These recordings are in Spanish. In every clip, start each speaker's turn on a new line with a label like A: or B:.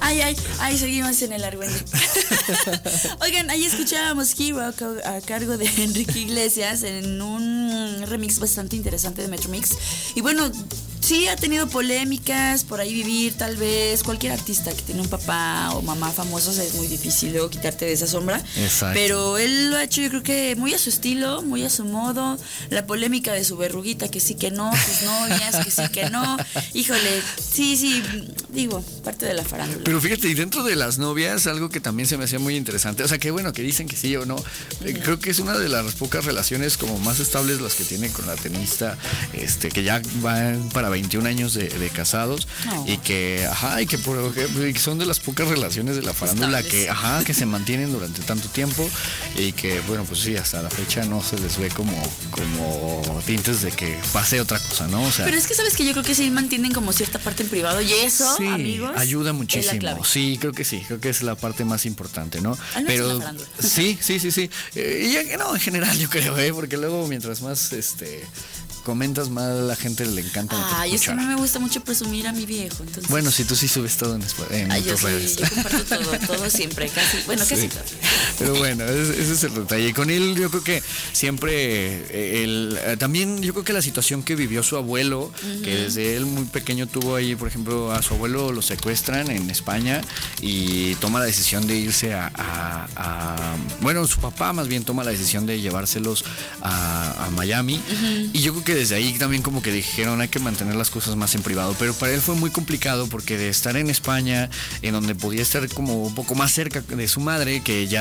A: Ay, seguimos en el argüende. Oigan, ahí escuchábamos Hero a cargo de Enrique Iglesias en un remix bastante interesante de Metromix. Y bueno, sí ha tenido polémicas, por ahí vivir tal vez. Cualquier artista que tiene un papá o mamá famosos es muy difícil luego quitarte de esa sombra.
B: Exacto.
A: Pero él lo ha hecho, yo creo que muy a su estilo, muy a su modo. La polémica de su verruguita, que sí que no, sus novias, que sí que no. Híjole, sí, digo, parte de la farándula.
B: Pero fíjate, y dentro de las novias, algo que también se me hacía muy interesante, o sea, que bueno, que dicen que sí o no, creo que es una de las pocas relaciones como más estables las que tiene con la tenista, que ya van para 21 años de casados, y que, y que por ejemplo, son de las pocas relaciones de la farándula que se mantienen durante tanto tiempo, y que, bueno, pues sí, hasta la fecha no se les ve como tintes de que pase otra cosa, ¿no? O sea,
A: pero es que sabes que yo creo que sí mantienen como cierta parte en privado, y eso,
B: sí,
A: amigos,
B: ayuda
A: es la
B: muchísimo.
A: clave.
B: Sí, creo que es la parte más importante, ¿no? Pero sí. Y ya, no, en general yo creo, porque luego mientras más comentas más, a la gente le encanta.
A: Ay, es que a mí me gusta mucho presumir a mi viejo, entonces.
B: Bueno, si tú sí subes todo en tus redes.
A: Yo comparto todo siempre, casi todo.
B: Pero bueno, ese es el detalle. Con él yo creo que siempre también yo creo que la situación que vivió su abuelo, que desde él muy pequeño tuvo ahí, por ejemplo, a su abuelo lo secuestran en España y toma la decisión de irse bueno, su papá más bien toma la decisión de llevárselos a Miami, y yo creo que desde ahí también como que dijeron hay que mantener las cosas más en privado, pero para él fue muy complicado porque de estar en España, en donde podía estar como un poco más cerca de su madre,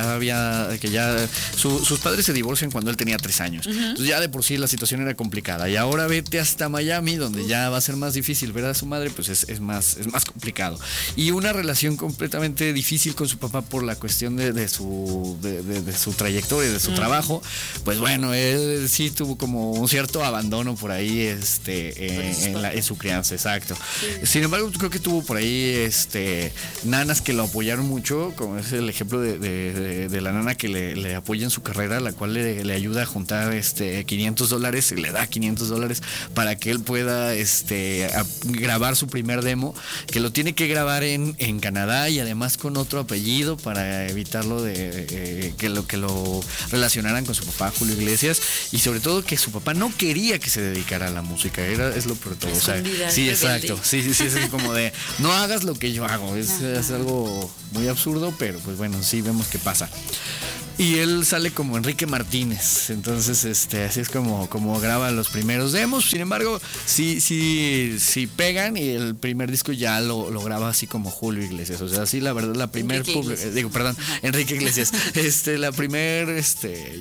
B: sus padres se divorcian cuando él tenía 3 años, entonces ya de por sí la situación era complicada, y ahora vete hasta Miami donde ya va a ser más difícil ver a su madre, pues es más complicado, y una relación completamente difícil con su papá por la cuestión de su trayectoria, de su trabajo, pues bueno, él sí tuvo como un cierto abandono por ahí en su crianza, exacto. Sí. Sin embargo, creo que tuvo por ahí nanas que lo apoyaron mucho, como es el ejemplo de la nana que le apoya en su carrera, la cual le ayuda a juntar $500 y le da $500 para que él pueda grabar su primer demo, que lo tiene que grabar en Canadá y además con otro apellido para evitarlo de que lo relacionaran con su papá Julio Iglesias, y sobre todo que su papá no quería que se dedicara a la música, es lo peor de todo. O sea, sí, exacto, sí, es como de no hagas lo que yo hago, es algo muy absurdo, pero pues bueno, sí vemos qué pasa. Y él sale como Enrique Martínez, entonces así es como graba los primeros demos. Sin embargo, sí pegan, y el primer disco ya lo graba así como Julio Iglesias. O sea, sí, la verdad, Enrique Iglesias. La primer